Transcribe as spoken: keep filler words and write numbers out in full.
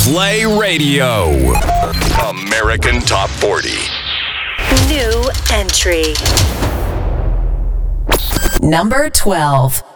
Play Radio. American Top forty. New entry. Number twelve.